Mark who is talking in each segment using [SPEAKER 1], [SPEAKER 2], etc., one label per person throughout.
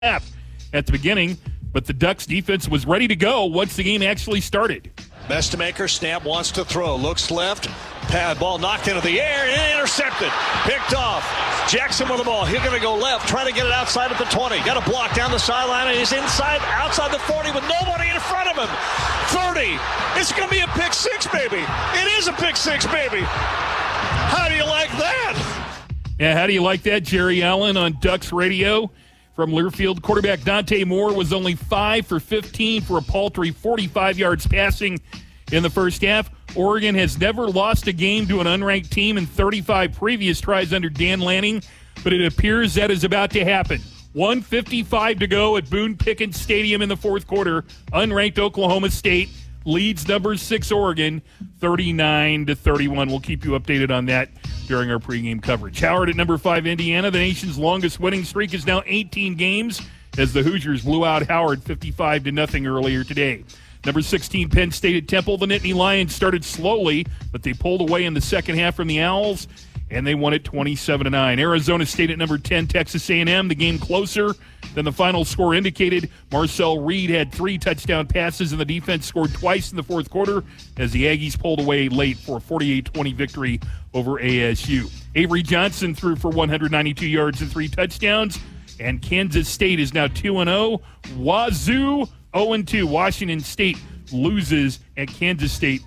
[SPEAKER 1] half at the beginning, but the Ducks defense was ready to go once the game actually started.
[SPEAKER 2] Bestemaker, snap, wants to throw, looks left, pad ball knocked into the air, and intercepted, picked off. Jackson with the ball, he's going to go left, try to get it outside at the 20, got a block down the sideline, and he's outside the 40 with nobody in front of him. 30, it's going to be a pick six, baby. It is a pick six, baby. How do you like that?
[SPEAKER 1] Yeah, how do you like that, Jerry Allen on Ducks Radio? From Learfield, quarterback Dante Moore was only 5 for 15 for a paltry 45 yards passing in the first half. Oregon has never lost a game to an unranked team in 35 previous tries under Dan Lanning, but it appears that is about to happen. 1:55 to go at Boone Pickens Stadium in the fourth quarter. Unranked Oklahoma State leads number 6 Oregon 39-31. We'll keep you updated on that during our pregame coverage. Howard at number 5 Indiana. The nation's longest winning streak is now 18 games as the Hoosiers blew out Howard 55-0 earlier today. Number 16 Penn State at Temple. The Nittany Lions started slowly, but they pulled away in the second half from the Owls, and they won it 27-9. Arizona State at number 10 Texas A&M. The game closer than the final score indicated. Marcel Reed had 3 touchdown passes, and the defense scored twice in the fourth quarter as the Aggies pulled away late for a 48-20 victory over ASU. Avery Johnson threw for 192 yards and 3 touchdowns, and Kansas State is now 2-0. Wazoo 0-2. Washington State loses at Kansas State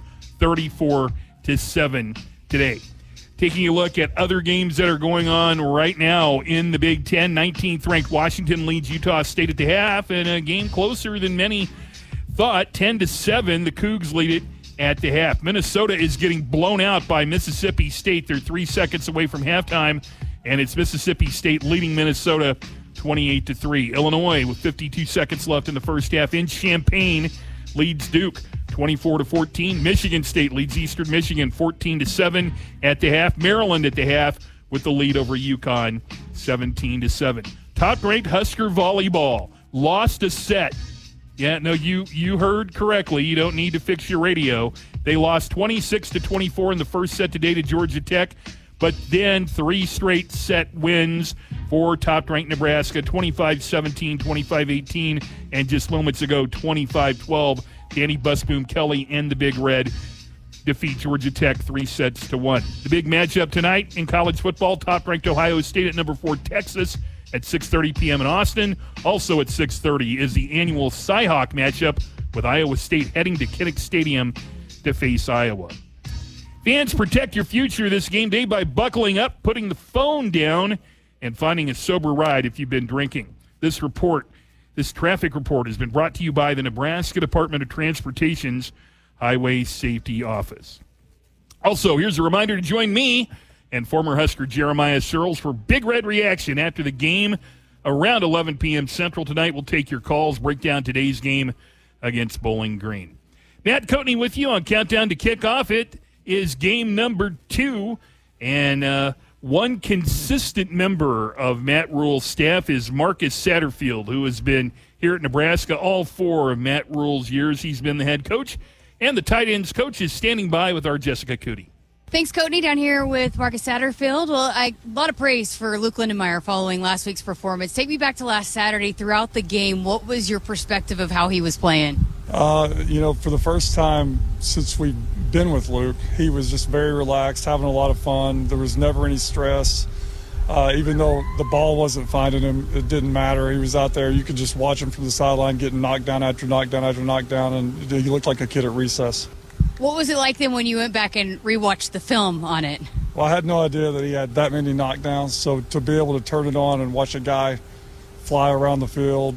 [SPEAKER 1] 34-7 today. Taking a look at other games that are going on right now in the Big Ten, 19th ranked Washington leads Utah State at the half, and a game closer than many thought, 10-7. The Cougs lead it at the half. Minnesota is getting blown out by Mississippi State. They're 3 seconds away from halftime, and it's Mississippi State leading Minnesota 28-3. Illinois, with 52 seconds left in the first half, in Champaign, leads Duke 24-14. Michigan State leads Eastern Michigan 14-7 at the half. Maryland at the half with the lead over UConn 17-7. Top-ranked Husker volleyball lost a set. Yeah, no, you heard correctly. You don't need to fix your radio. They lost 26-24 in the first set today to Georgia Tech, but then 3 straight set wins for top-ranked Nebraska, 25-17, 25-18, and just moments ago, 25-12. Danny Busboom Kelly and the Big Red defeat Georgia Tech 3-1. The big matchup tonight in college football, top-ranked Ohio State at number 4 Texas at 6:30 p.m. in Austin. Also at 6:30 is the annual Cyhawk matchup with Iowa State heading to Kinnick Stadium to face Iowa. Fans, protect your future this game day by buckling up, putting the phone down, and finding a sober ride if you've been drinking. This traffic report has been brought to you by the Nebraska Department of Transportation's Highway Safety Office. Also, here's a reminder to join me and former Husker Jeremiah Searles for Big Red Reaction after the game around 11 p.m. Central tonight. We'll take your calls, break down today's game against Bowling Green. Matt Coatney with you on Countdown to Kickoff. It is game number 2, and one consistent member of Matt Rhule's staff is Marcus Satterfield, who has been here at Nebraska all 4 of Matt Rhule's years. He's been the head coach, and the tight ends coach is standing by with our Jessica Cootie.
[SPEAKER 3] Thanks, Coatney, down here with Marcus Satterfield. Well, a lot of praise for Luke Lindenmeyer following last week's performance. Take me back to last Saturday. Throughout the game, what was your perspective of how he was playing?
[SPEAKER 4] For the first time since we've been with Luke, he was just very relaxed, having a lot of fun. There was never any stress. Even though the ball wasn't finding him, it didn't matter. He was out there. You could just watch him from the sideline getting knocked down after knockdown after knockdown, and he looked like a kid at recess.
[SPEAKER 3] What was it like then when you went back and rewatched the film on it?
[SPEAKER 4] Well, I had no idea that he had that many knockdowns, so to be able to turn it on and watch a guy fly around the field,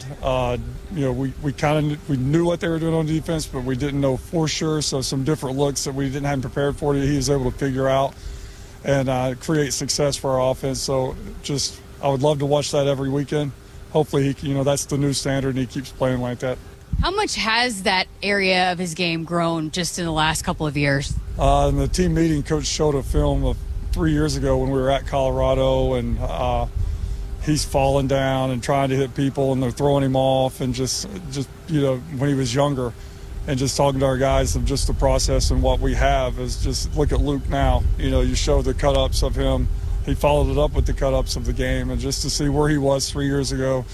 [SPEAKER 4] we knew what they were doing on defense, but we didn't know for sure, so some different looks that we didn't have prepared for, he was able to figure out and create success for our offense. So I would love to watch that every weekend. Hopefully, that's the new standard, and he keeps playing like that.
[SPEAKER 3] How much has that area of his game grown just in the last couple of years?
[SPEAKER 4] In the team meeting, Coach showed a film of 3 years ago when we were at Colorado, and he's falling down and trying to hit people, and they're throwing him off, and just when he was younger, and just talking to our guys of just the process and what we have is just look at Luke now. You show the cut-ups of him. He followed it up with the cut-ups of the game, and just to see where he was 3 years ago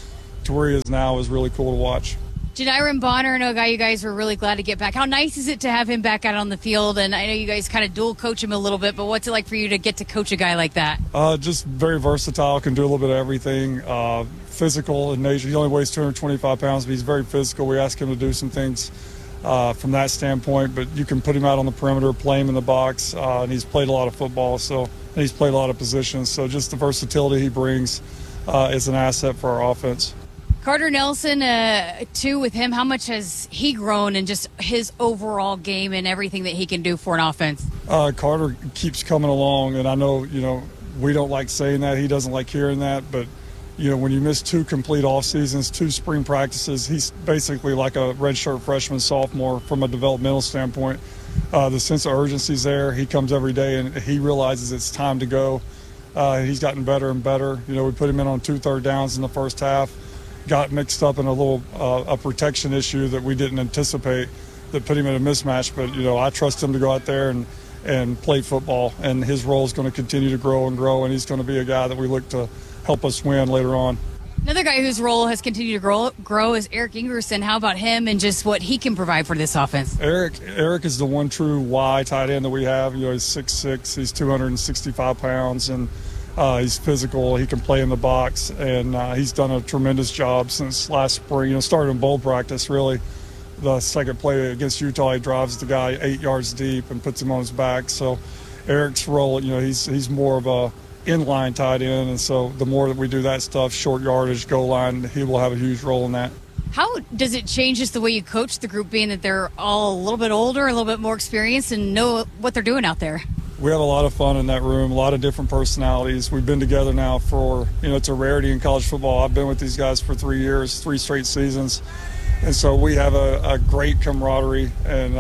[SPEAKER 4] to where he is now is really cool to watch.
[SPEAKER 3] Janiran Bonner, I know a guy you guys were really glad to get back. How nice is it to have him back out on the field? And I know you guys kind of dual coach him a little bit, but what's it like for you to get to coach a guy like that?
[SPEAKER 4] Just very versatile, can do a little bit of everything. Physical in nature. He only weighs 225 pounds, but he's very physical. We ask him to do some things from that standpoint, but you can put him out on the perimeter, play him in the box, and he's played a lot of football, and he's played a lot of positions. So just the versatility he brings is an asset for our offense.
[SPEAKER 3] Carter Nelson, too, with him, how much has he grown in just his overall game and everything that he can do for an offense?
[SPEAKER 4] Carter keeps coming along, and I know, we don't like saying that. He doesn't like hearing that, but, when you miss 2 complete off seasons, 2 spring practices, he's basically like a redshirt freshman, sophomore from a developmental standpoint. The sense of urgency is there. He comes every day, and he realizes it's time to go. He's gotten better and better. We put him in on 2 third downs in the first half. Got mixed up in a little a protection issue that we didn't anticipate that put him in a mismatch. But, I trust him to go out there and play football. And his role is going to continue to grow and grow, and he's going to be a guy that we look to help us win later on.
[SPEAKER 3] Another guy whose role has continued to grow is Eric Ingerson. How about him and just what he can provide for this offense?
[SPEAKER 4] Eric is the one true Y tight end that we have. He's 6'6", he's 265 pounds, and he's physical. He can play in the box, and he's done a tremendous job since last spring. Started in bowl practice, really. The second play against Utah, he drives the guy 8 yards deep and puts him on his back. So Eric's role, he's more of a inline tight end, and so the more that we do that stuff, short yardage, goal line, he will have a huge role in that.
[SPEAKER 3] How does it change just the way you coach the group, being that they're all a little bit older, a little bit more experienced, and know what they're doing out there?
[SPEAKER 4] We have a lot of fun in that room, a lot of different personalities. We've been together now for, it's a rarity in college football. I've been with these guys for 3 years, 3 straight seasons. And so we have a great camaraderie. And,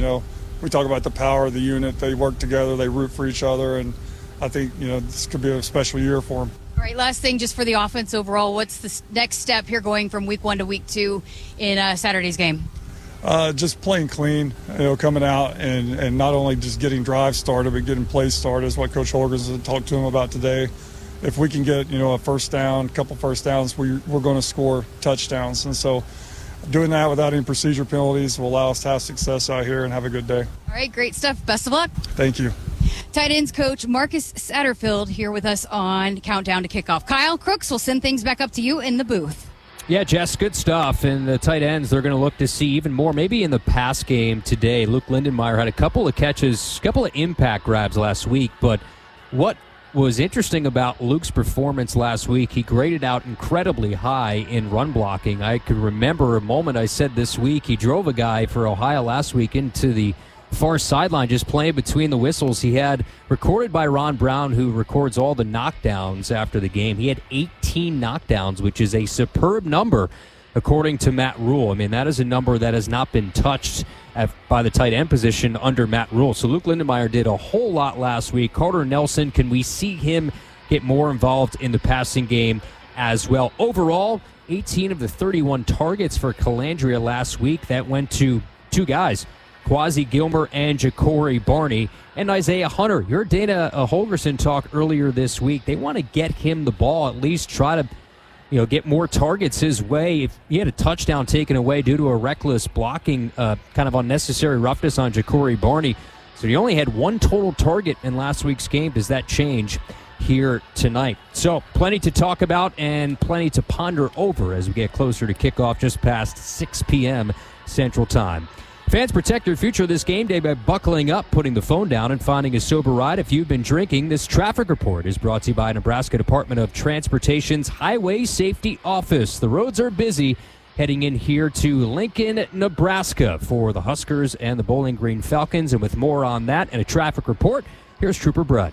[SPEAKER 4] we talk about the power of the unit. They work together, they root for each other. And I think, this could be a special year for them.
[SPEAKER 3] All right, last thing, just for the offense overall, what's the next step here going from week 1 to week 2 in Saturday's game?
[SPEAKER 4] Just playing clean, coming out and not only just getting drives started, but getting plays started is what Coach Holgers has talked to him about today. If we can get, a first down, a couple first downs, we're going to score touchdowns. And so doing that without any procedure penalties will allow us to have success out here and have a good day.
[SPEAKER 3] All right, great stuff. Best of luck.
[SPEAKER 4] Thank you.
[SPEAKER 3] Tight ends coach Marcus Satterfield here with us on Countdown to Kickoff. Kyle Crooks will send things back up to you in the booth.
[SPEAKER 5] Yeah, Jess, good stuff. And the tight ends, they're going to look to see even more. Maybe in the pass game today, Luke Lindenmeyer had a couple of catches, a couple of impact grabs last week. But what was interesting about Luke's performance last week, he graded out incredibly high in run blocking. I could remember a moment I said this week, he drove a guy for Ohio last week into the far sideline, just playing between the whistles. He had, recorded by Ron Brown, who records all the knockdowns after the game, he had 18 knockdowns, which is a superb number according to Matt Rule. I mean, that is a number that has not been touched by the tight end position under Matt Rule. So Luke Lindenmeyer did a whole lot last week. Carter Nelson, can we see him get more involved in the passing game as well? Overall, 18 of the 31 targets for Calandria last week, that went to 2 guys, Quasi Gilmer and Ja'Cory Barney. And Isaiah Hunter, your Dana Holgerson talk earlier this week, they want to get him the ball, at least try to get more targets his way. If he had a touchdown taken away due to a reckless blocking, kind of unnecessary roughness on Ja'Cory Barney. So he only had 1 total target in last week's game. Does that change here tonight? So plenty to talk about and plenty to ponder over as we get closer to kickoff just past 6 p.m. Central Time. Fans, protect your future this game day by buckling up, putting the phone down, and finding a sober ride if you've been drinking. This traffic report is brought to you by Nebraska Department of Transportation's Highway Safety Office. The roads are busy heading in here to Lincoln, Nebraska for the Huskers and the Bowling Green Falcons. And with more on that and a traffic report, here's Trooper Brett.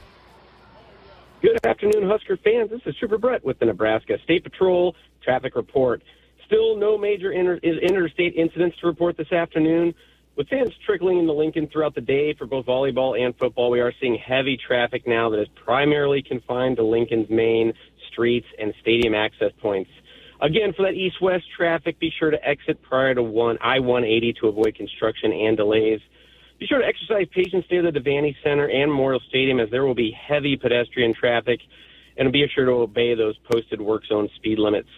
[SPEAKER 6] Good afternoon, Husker fans. This is Trooper Brett with the Nebraska State Patrol traffic report. Still no major interstate incidents to report this afternoon. With fans trickling into Lincoln throughout the day for both volleyball and football, we are seeing heavy traffic now that is primarily confined to Lincoln's main streets and stadium access points. Again, for that east-west traffic, be sure to exit prior to I-180 to avoid construction and delays. Be sure to exercise patience near the Devaney Center and Memorial Stadium, as there will be heavy pedestrian traffic, and be sure to obey those posted work zone speed limits.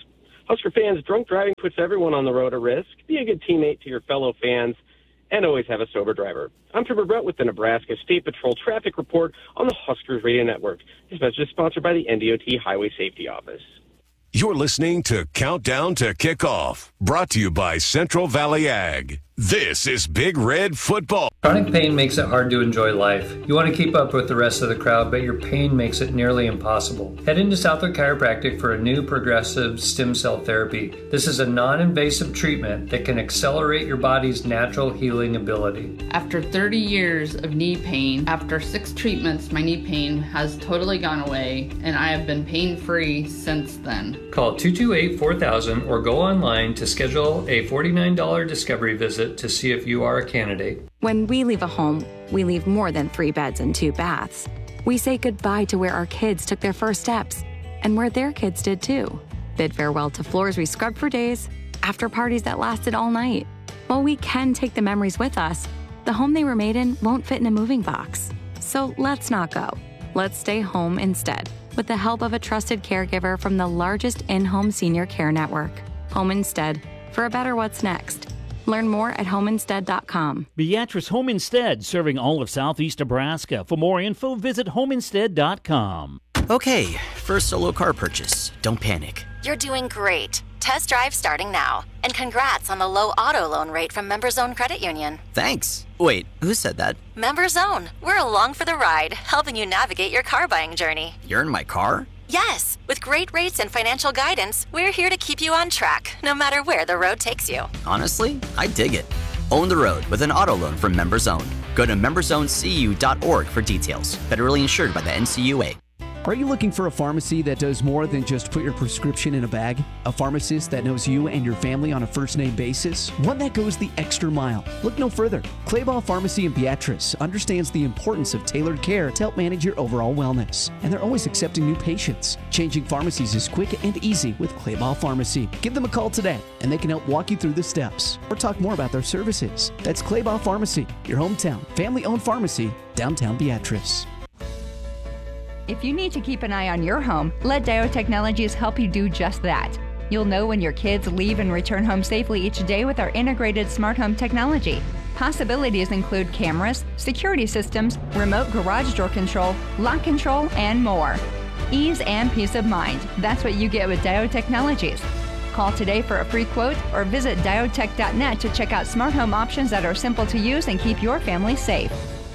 [SPEAKER 6] Husker fans, drunk driving puts everyone on the road at risk. Be a good teammate to your fellow fans and always have a sober driver. I'm Trooper Brett with the Nebraska State Patrol Traffic Report on the Huskers Radio Network. This message is sponsored by the NDOT Highway Safety Office.
[SPEAKER 7] You're listening to Countdown to Kickoff, brought to you by Central Valley Ag. This is Big Red Football.
[SPEAKER 8] Chronic pain makes it hard to enjoy life. You want to keep up with the rest of the crowd, but your pain makes it nearly impossible. Head into Southwood Chiropractic for a new progressive stem cell therapy. This is a non-invasive treatment that can accelerate your body's natural healing ability.
[SPEAKER 9] After 30 years of knee pain, after 6 treatments, my knee pain has totally gone away, and I have been pain-free since then.
[SPEAKER 8] Call 228-4000 or go online to schedule a $49 discovery visit to see if you are a candidate.
[SPEAKER 10] When we leave a home, we leave more than 3 beds and 2 baths. We say goodbye to where our kids took their first steps and where their kids did too. Bid farewell to floors we scrubbed for days, after parties that lasted all night. While we can take the memories with us, the home they were made in won't fit in a moving box. So let's not go. Let's stay home instead, with the help of a trusted caregiver from the largest in-home senior care network. Home Instead, for a better what's next. Learn more at homeinstead.com.
[SPEAKER 11] Beatrice Home Instead, serving all of southeast Nebraska. For more info, visit homeinstead.com.
[SPEAKER 12] Okay, first solo car purchase. Don't panic.
[SPEAKER 13] You're doing great. Test drive starting now. And congrats on the low auto loan rate from MemberZone Credit Union.
[SPEAKER 12] Thanks. Wait, who said that?
[SPEAKER 13] MemberZone. We're along for the ride, helping you navigate your car buying journey.
[SPEAKER 12] You're in my car?
[SPEAKER 13] Yes. With great rates and financial guidance, we're here to keep you on track, no matter where the road takes you.
[SPEAKER 12] Honestly, I dig it. Own the road with an auto loan from MemberZone. Go to memberzonecu.org for details. Federally insured by the NCUA.
[SPEAKER 14] Are you looking for a pharmacy that does more than just put your prescription in a bag? A pharmacist that knows you and your family on a first-name basis? One that goes the extra mile? Look no further. Clayball Pharmacy in Beatrice understands the importance of tailored care to help manage your overall wellness. And they're always accepting new patients. Changing pharmacies is quick and easy with Clayball Pharmacy. Give them a call today, and they can help walk you through the steps or talk more about their services. That's Clayball Pharmacy, your hometown, family-owned pharmacy, downtown Beatrice.
[SPEAKER 15] If you need to keep an eye on your home, let Dio Technologies help you do just that. You'll know when your kids leave and return home safely each day with our integrated smart home technology. Possibilities include cameras, security systems, remote garage door control, lock control, and more. Ease and peace of mind. That's what you get with Dio Technologies. Call today for a free quote or visit diotech.net to check out smart home options that are simple to use and keep your family safe.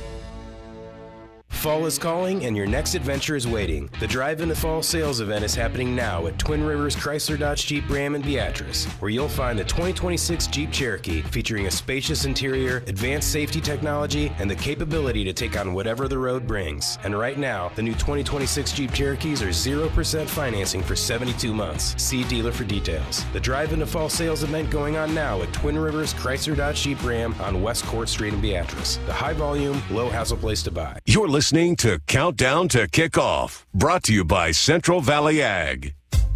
[SPEAKER 16] Fall is calling and your next adventure is waiting. The Drive into Fall sales event is happening now at Twin Rivers Chrysler Dodge Jeep Ram in Beatrice, where you'll find the 2026 Jeep Cherokee featuring a spacious interior, advanced safety technology, and the capability to take on whatever the road brings. And right now, the new 2026 Jeep Cherokees are 0% financing for 72 months. See dealer for details. The Drive into Fall sales event going on now at Twin Rivers Chrysler Dodge Jeep Ram on West Court Street in Beatrice. The high volume, low hassle place to buy.
[SPEAKER 7] You're listening to Countdown to Kickoff, brought to you by Central Valley Ag.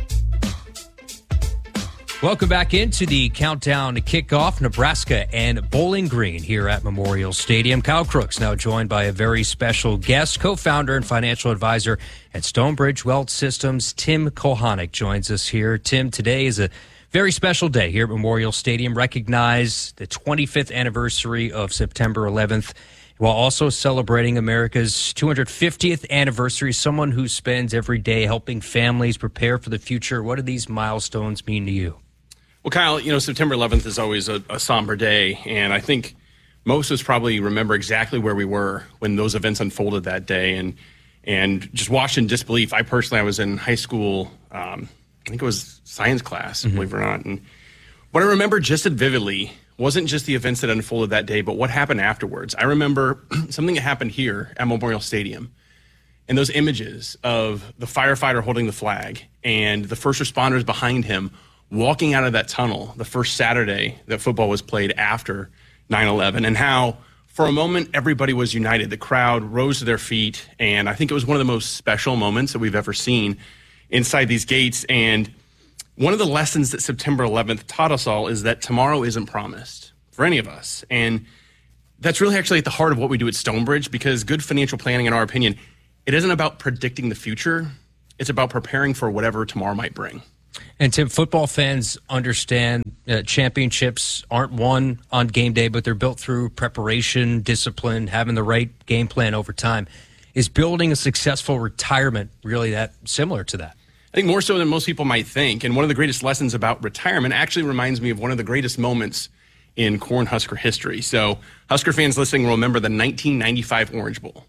[SPEAKER 5] Welcome back into the Countdown to Kickoff, Nebraska and Bowling Green here at Memorial Stadium. Kyle Crooks now joined by a very special guest, co-founder and financial advisor at Stonebridge Wealth Systems. Tim Kohanek joins us here. Tim, today is a very special day here at Memorial Stadium. Recognize the 25th anniversary of September 11th. While also celebrating America's 250th anniversary, someone who spends every day helping families prepare for the future. What do these milestones mean to you?
[SPEAKER 17] Well, Kyle, September 11th is always a somber day, and I think most of us probably remember exactly where we were when those events unfolded that day, and just watched in disbelief. I was in high school, I think it was science class, believe it or not, and what I remember just as vividly wasn't just the events that unfolded that day, but what happened afterwards. I remember something that happened here at Memorial Stadium, and those images of the firefighter holding the flag and the first responders behind him walking out of that tunnel the first Saturday that football was played after 9/11, and how for a moment everybody was united. The crowd rose to their feet, and I think it was one of the most special moments that we've ever seen inside these gates. And one of the lessons that September 11th taught us all is that tomorrow isn't promised for any of us. And that's really actually at the heart of what we do at Stonebridge, because good financial planning, in our opinion, it isn't about predicting the future. It's about preparing for whatever tomorrow might bring.
[SPEAKER 5] And Tim, football fans understand championships aren't won on game day, but they're built through preparation, discipline, having the right game plan over time. Is building a successful retirement really that similar to that?
[SPEAKER 17] I think more so than most people might think. And one of the greatest lessons about retirement actually reminds me of one of the greatest moments in Cornhusker history. So Husker fans listening will remember the 1995 Orange Bowl.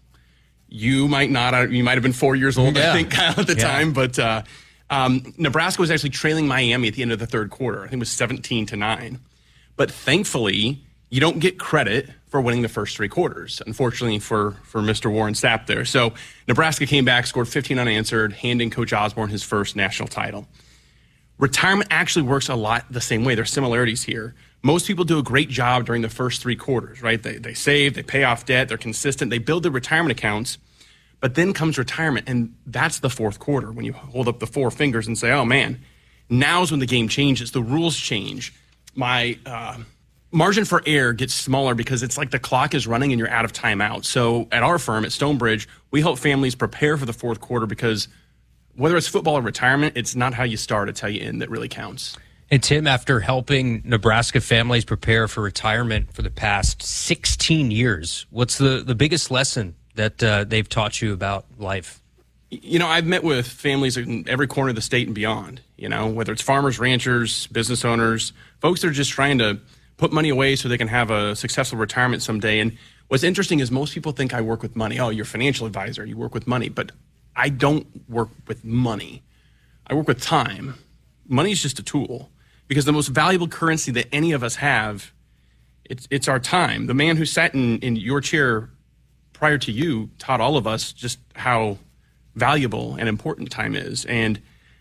[SPEAKER 17] You might not. You might have been 4 years old, I think, Kyle, at the time. But Nebraska was actually trailing Miami at the end of the third quarter. I think it was 17-9. But thankfully, you don't get credit for winning the first three quarters, unfortunately for Mr. Warren Sapp there. So Nebraska came back, scored 15 unanswered, handing Coach Osborne his first national title. Retirement actually works a lot the same way. There's similarities here. Most people do a great job during the first three quarters, right? They save, they pay off debt, they're consistent, they build their retirement accounts. But then comes retirement, and that's the fourth quarter when you hold up the four fingers and say, oh, man, now's when the game changes. The rules change. My margin for error gets smaller because it's like the clock is running and you're out of timeout. So at our firm, at Stonebridge, we help families prepare for the fourth quarter because whether it's football or retirement, it's not how you start, it's how you end that really counts.
[SPEAKER 5] And Tim, after helping Nebraska families prepare for retirement for the past 16 years, what's the biggest lesson that they've taught you about life?
[SPEAKER 17] You know, I've met with families in every corner of the state and beyond, you know, whether it's farmers, ranchers, business owners, folks that are just trying to put money away so they can have a successful retirement someday. And what's interesting is most people think I work with money. Oh, you're a financial advisor, you work with money. But I don't work with money. I work with time. Money is just a tool because the most valuable currency that any of us have, it's our time. The man who sat in your chair prior to you taught all of us just how valuable and important time is. And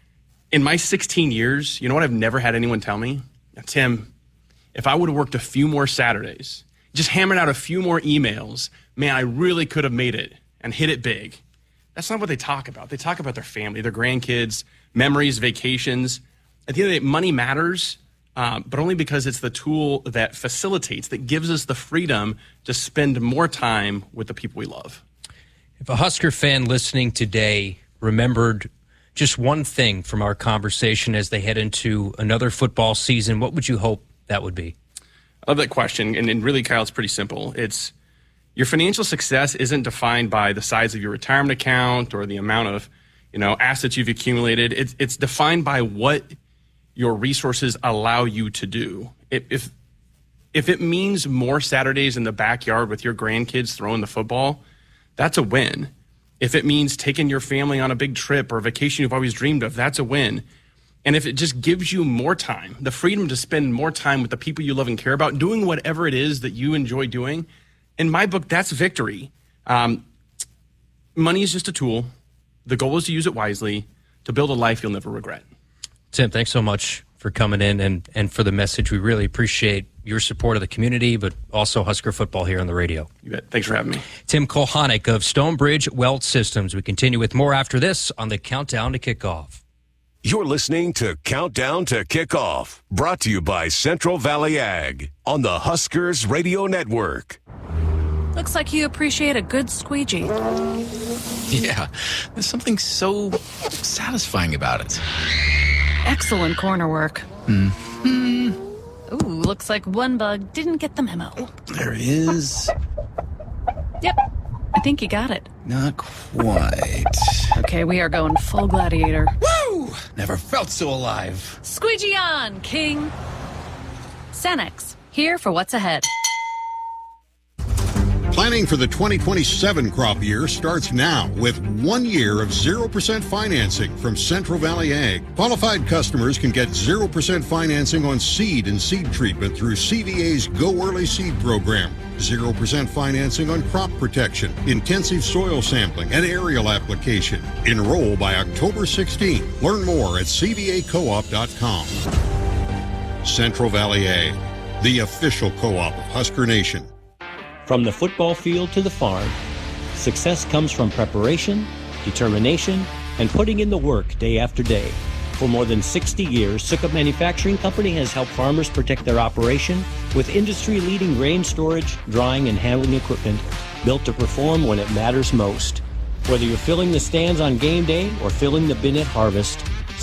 [SPEAKER 17] in my 16 years, you know what I've never had anyone tell me? Tim, if I would have worked a few more Saturdays, just hammered out a few more emails, man, I really could have made it and hit it big. That's not what they talk about. They talk about their family, their grandkids, memories, vacations. At the end of the day, money matters, but only because it's the tool that facilitates, that gives us the freedom to spend more time with the people we love.
[SPEAKER 5] If a Husker fan listening today remembered just one thing from our conversation as they head into another football season, what would you hope that would be?
[SPEAKER 17] I love that question. And really, Kyle, it's pretty simple. It's your financial success isn't defined by the size of your retirement account or the amount of, assets you've accumulated. It's defined by what your resources allow you to do. If it means more Saturdays in the backyard with your grandkids throwing the football, that's a win. If it means taking your family on a big trip or a vacation you've always dreamed of, that's a win. And if it just gives you more time, the freedom to spend more time with the people you love and care about, doing whatever it is that you enjoy doing, in my book, that's victory. Money is just a tool. The goal is to use it wisely to build a life you'll never regret.
[SPEAKER 5] Tim, thanks so much for coming in and for the message. We really appreciate your support of the community, but also Husker football here on the radio.
[SPEAKER 17] You bet. Thanks for having me.
[SPEAKER 5] Tim Kulhanek of Stonebridge Wealth Systems. We continue with more after this on the Countdown to Kickoff.
[SPEAKER 7] You're listening to Countdown to Kickoff, brought to you by Central Valley Ag on the Huskers Radio Network.
[SPEAKER 18] Looks like you appreciate a good squeegee.
[SPEAKER 19] Yeah, there's something so satisfying about it.
[SPEAKER 18] Excellent corner work.
[SPEAKER 19] Mm-hmm.
[SPEAKER 18] Ooh, looks like one bug didn't get the memo.
[SPEAKER 19] There is.
[SPEAKER 18] Yep, I think you got it.
[SPEAKER 19] Not quite.
[SPEAKER 18] Okay, we are going full gladiator.
[SPEAKER 19] Woo! Never felt so alive.
[SPEAKER 18] Squeegee on, King. Cenex, here for what's ahead.
[SPEAKER 20] Planning for the 2027 crop year starts now with 1 year of 0% financing from Central Valley Ag. Qualified customers can get 0% financing on seed and seed treatment through CVA's Go Early Seed program. 0% financing on crop protection, intensive soil sampling, and aerial application. Enroll by October 16. Learn more at cvacoop.com. Central Valley Ag, the official co-op of Husker Nation.
[SPEAKER 21] From the football field to the farm, success comes from preparation, determination, and putting in the work day after day. For more than 60 years, Sukup Manufacturing Company has helped farmers protect their operation with industry-leading grain storage, drying, and handling equipment built to perform when it matters most. Whether you're filling the stands on game day or filling the bin at harvest,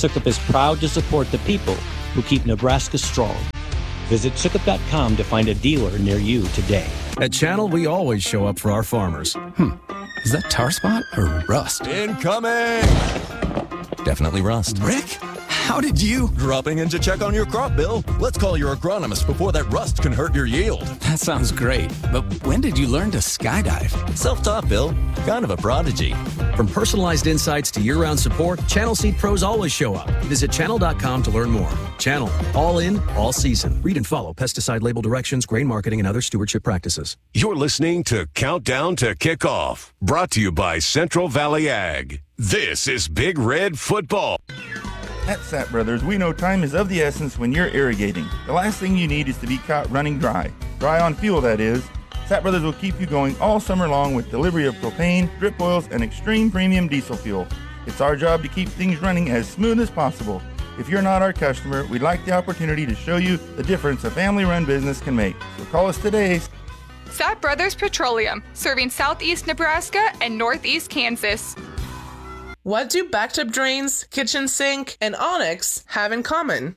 [SPEAKER 21] Succop is proud to support the people who keep Nebraska strong. Visit Succop.com to find a dealer near you today.
[SPEAKER 2] At Channel, we always show up for our farmers.
[SPEAKER 19] Is that tar spot or rust?
[SPEAKER 2] Incoming!
[SPEAKER 19] Definitely rust.
[SPEAKER 2] Rick, how did you?
[SPEAKER 19] Dropping in to check on your crop, Bill. Let's call your agronomist before that rust can hurt your yield. That sounds great, but when did you learn to skydive? Self-taught, Bill. Kind of a prodigy.
[SPEAKER 2] From personalized insights to year-round support, Channel Seed pros always show up. Visit channel.com to learn more. Channel, all in, all season. Read and follow pesticide label directions, grain marketing, and other stewardship practices.
[SPEAKER 7] You're listening to Countdown to Kickoff, brought to you by Central Valley Ag. This is Big Red Football.
[SPEAKER 22] At Sapp Brothers, we know time is of the essence when you're irrigating. The last thing you need is to be caught running dry. Dry on fuel, that is. Sapp Brothers will keep you going all summer long with delivery of propane, drip oils, and extreme premium diesel fuel. It's our job to keep things running as smooth as possible. If you're not our customer, we'd like the opportunity to show you the difference a family-run business can make. So call us today.
[SPEAKER 23] Sapp Brothers Petroleum, serving southeast Nebraska and northeast Kansas.
[SPEAKER 24] What do bathtub drains, kitchen sink, and Onyx have in common?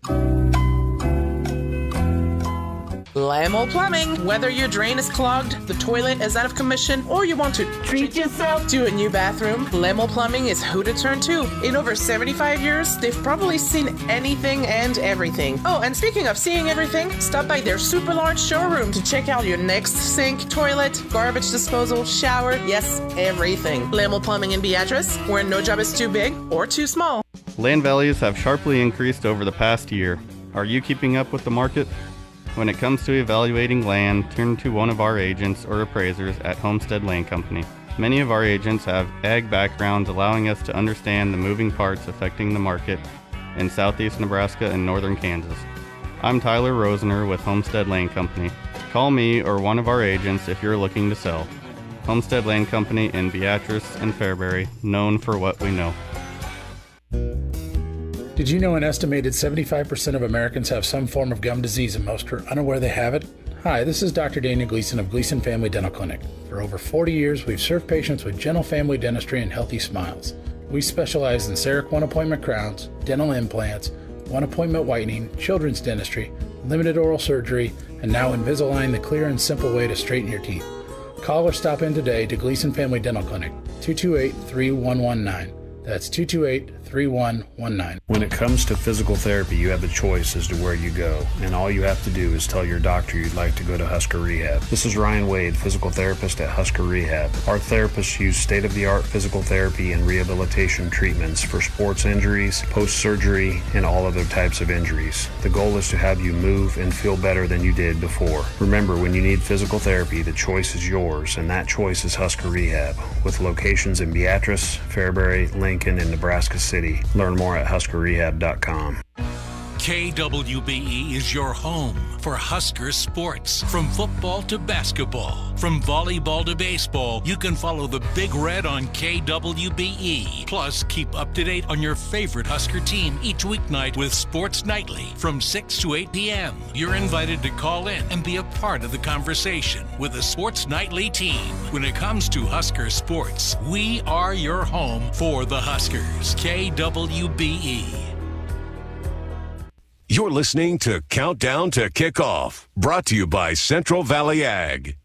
[SPEAKER 24] Lamel Plumbing. Whether your drain is clogged, the toilet is out of commission, or you want to treat yourself to a new bathroom, Lamel Plumbing is who to turn to. In over 75 years, they've probably seen anything and everything. Oh, and speaking of seeing everything, stop by their super large showroom to check out your next sink, toilet, garbage disposal, shower, yes, everything. Lamel Plumbing in Beatrice, where no job is too big or too small.
[SPEAKER 25] Land values have sharply increased over the past year. Are you keeping up with the market? When it comes to evaluating land, turn to one of our agents or appraisers at Homestead Land Company. Many of our agents have ag backgrounds, allowing us to understand the moving parts affecting the market in southeast Nebraska and northern Kansas. I'm Tyler Rosener with Homestead Land Company. Call me or one of our agents if you're looking to sell. Homestead Land Company in Beatrice and Fairbury, known for what we know.
[SPEAKER 26] Did you know an estimated 75% of Americans have some form of gum disease and most are unaware they have it? Hi, this is Dr. Daniel Gleason of Gleason Family Dental Clinic. For over 40 years, we've served patients with gentle family dentistry and healthy smiles. We specialize in CEREC one-appointment crowns, dental implants, one-appointment whitening, children's dentistry, limited oral surgery, and now Invisalign, the clear and simple way to straighten your teeth. Call or stop in today to Gleason Family Dental Clinic, 228-3119. That's 228-3119.
[SPEAKER 27] When it comes to physical therapy, you have a choice as to where you go, and all you have to do is tell your doctor you'd like to go to Husker Rehab. This is Ryan Wade, physical therapist at Husker Rehab. Our therapists use state-of-the-art physical therapy and rehabilitation treatments for sports injuries, post-surgery, and all other types of injuries. The goal is to have you move and feel better than you did before. Remember, when you need physical therapy, the choice is yours, and that choice is Husker Rehab, with locations in Beatrice, Fairbury, Lincoln, and Nebraska City. Learn more at huskerrehab.com.
[SPEAKER 28] KWBE is your home for Husker sports. From football to basketball, from volleyball to baseball, you can follow the Big Red on KWBE. Plus, keep up to date on your favorite Husker team each weeknight with Sports Nightly from 6 to 8 p.m. You're invited to call in and be a part of the conversation with the Sports Nightly team. When it comes to Husker sports, we are your home for the Huskers. KWBE.
[SPEAKER 7] You're listening to Countdown to Kickoff, brought to you by Central Valley Ag.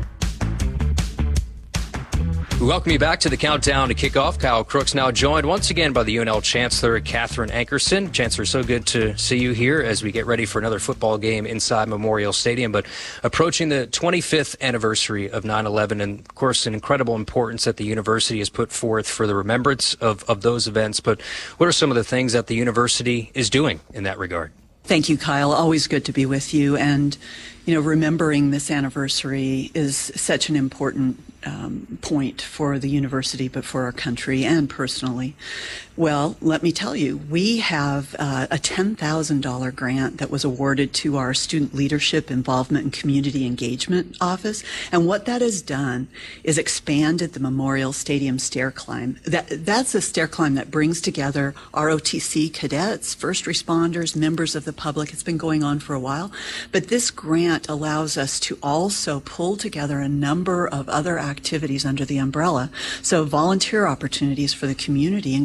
[SPEAKER 5] We welcome you back to the Countdown to Kickoff. Kyle Crooks now joined once again by the UNL Chancellor, Catherine Ankerson. Chancellor, so good to see you here as we get ready for another football game inside Memorial Stadium. But approaching the 25th anniversary of 9/11, and of course an incredible importance that the university has put forth for the remembrance of those events. But what are some of the things that the university is doing in that regard?
[SPEAKER 29] Thank you, Kyle. Always good to be with you. And, you know, remembering this anniversary is such an important point for the university, but for our country and personally. Well, let me tell you, we have a $10,000 grant that was awarded to our Student Leadership Involvement and Community Engagement Office. And what that has done is expanded the Memorial Stadium stair climb. That's a stair climb that brings together ROTC cadets, first responders, members of the public. It's been going on for a while. But this grant allows us to also pull together a number of other activities under the umbrella. So volunteer opportunities for the community, including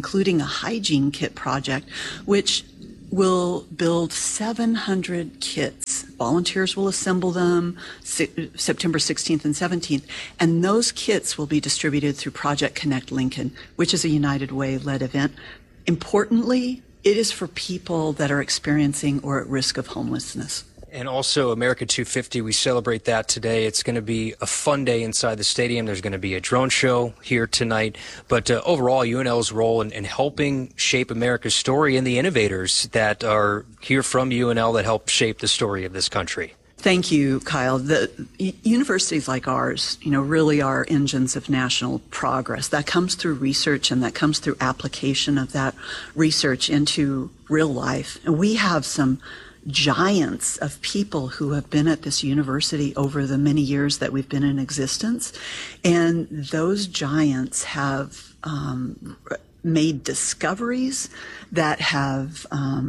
[SPEAKER 29] the Hygiene Kit Project, which will build 700 kits. Volunteers will assemble them September 16th and 17th, and those kits will be distributed through Project Connect Lincoln, which is a United Way-led event. Importantly, it is for people that are experiencing or at risk of homelessness.
[SPEAKER 5] And also America 250, we celebrate that today. It's going to be a fun day inside the stadium. There's going to be a drone show here tonight. But overall, UNL's role in helping shape America's story and the innovators that are here from UNL that help shape the story of this country.
[SPEAKER 29] Thank you, Kyle. The universities like ours, really are engines of national progress. That comes through research, and that comes through application of that research into real life. And we have some giants of people who have been at this university over the many years that we've been in existence. And those giants have made discoveries that have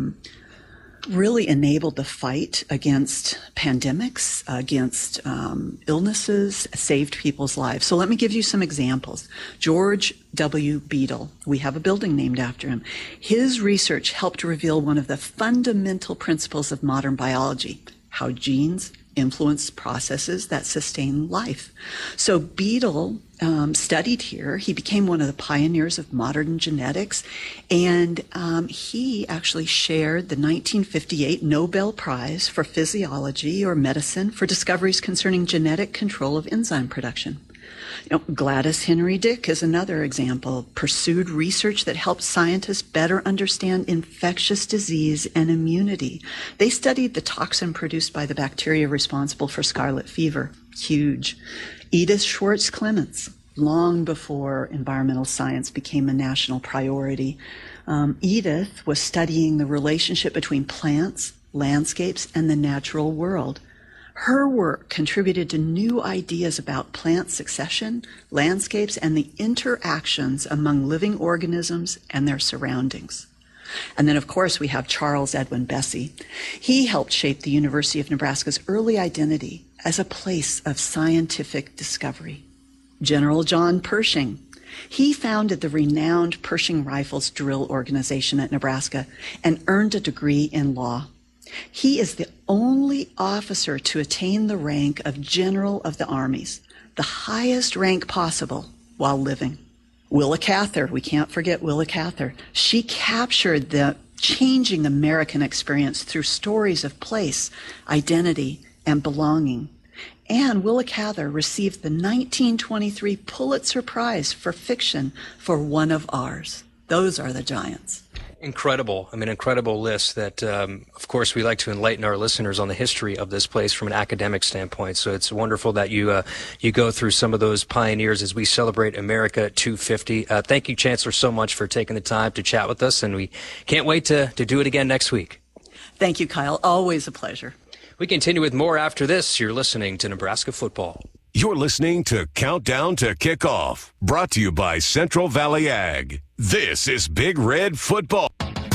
[SPEAKER 29] really enabled the fight against pandemics, against illnesses, saved people's lives. So let me give you some examples. George W. Beadle, we have a building named after him. His research helped reveal one of the fundamental principles of modern biology, how genes influence processes that sustain life. So Beadle studied here. He became one of the pioneers of modern genetics, and he actually shared the 1958 Nobel Prize for Physiology or Medicine for discoveries concerning genetic control of enzyme production. Gladys Henry Dick is another example, pursued research that helped scientists better understand infectious disease and immunity. They studied the toxin produced by the bacteria responsible for scarlet fever. Huge. Edith Schwartz Clements, long before environmental science became a national priority. Edith was studying the relationship between plants, landscapes, and the natural world. Her work contributed to new ideas about plant succession, landscapes, and the interactions among living organisms and their surroundings. And then, of course, we have Charles Edwin Bessey. He helped shape the University of Nebraska's early identity as a place of scientific discovery. General John Pershing. He founded the renowned Pershing Rifles Drill Organization at Nebraska and earned a degree in law. He is the only officer to attain the rank of General of the Armies, the highest rank possible while living. Willa Cather, we can't forget Willa Cather. She captured the changing American experience through stories of place, identity, and belonging. And Willa Cather received the 1923 Pulitzer Prize for fiction for One of Ours. Those are the giants.
[SPEAKER 5] Incredible. Incredible list that, of course, we like to enlighten our listeners on the history of this place from an academic standpoint. So it's wonderful that you go through some of those pioneers as we celebrate America 250. Thank you, Chancellor, so much for taking the time to chat with us, and we can't wait to do it again next week.
[SPEAKER 29] Thank you, Kyle. Always a pleasure.
[SPEAKER 5] We continue with more after this. You're listening to Nebraska Football.
[SPEAKER 7] You're listening to Countdown to Kickoff, brought to you by Central Valley Ag. This is Big Red Football.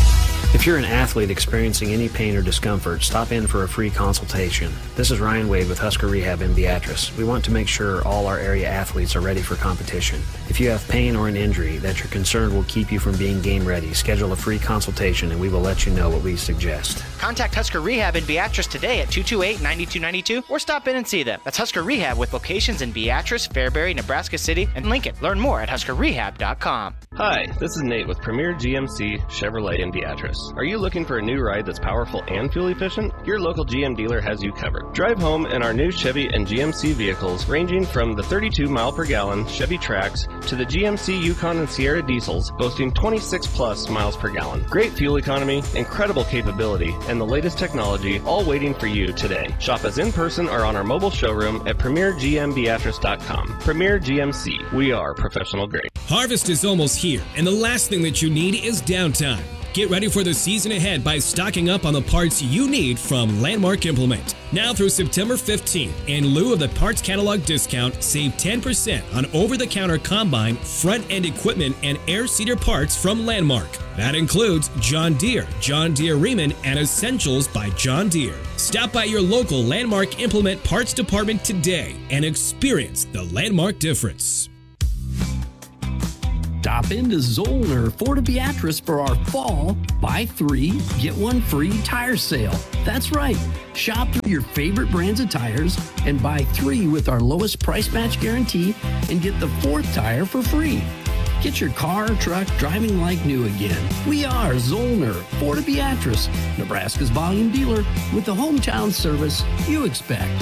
[SPEAKER 1] If you're an athlete experiencing any pain or discomfort, stop in for a free consultation. This is Ryan Wade with Husker Rehab in Beatrice. We want to make sure all our area athletes are ready for competition. If you have pain or an injury that you're concerned will keep you from being game ready, schedule a free consultation and we will let you know what we suggest.
[SPEAKER 3] Contact Husker Rehab in Beatrice today at 228-9292 or stop in and see them. That's Husker Rehab with locations in Beatrice, Fairbury, Nebraska City, and Lincoln. Learn more at huskerrehab.com.
[SPEAKER 4] Hi, this is Nate with Premier GMC Chevrolet in Beatrice. Are you looking for a new ride that's powerful and fuel efficient? Your local GM dealer has you covered. Drive home in our new Chevy and GMC vehicles ranging from the 32 mile per gallon Chevy Trax to the GMC Yukon and Sierra diesels boasting 26 plus miles per gallon. Great fuel economy, incredible capability, and the latest technology all waiting for you today. Shop us in person or on our mobile showroom at premiergmbeatrice.com. Premier GMC. We are professional grade.
[SPEAKER 6] Harvest is almost here, and the last thing that you need is downtime. Get ready for the season ahead by stocking up on the parts you need from Landmark Implement. Now through September 15th, in lieu of the parts catalog discount, save 10% on over-the-counter combine, front-end equipment, and air seeder parts from Landmark. That includes John Deere, John Deere Riemann, and Essentials by John Deere. Stop by your local Landmark Implement parts department today and experience the Landmark difference.
[SPEAKER 8] Stop into Zollner Fort Beatrice for our fall buy 3, get 1 free tire sale. That's right. Shop through your favorite brands of tires and buy 3 with our lowest price match guarantee and get the 4th tire for free. Get your car or truck driving like new again. We are Zollner Fort Beatrice, Nebraska's volume dealer with the hometown service you expect.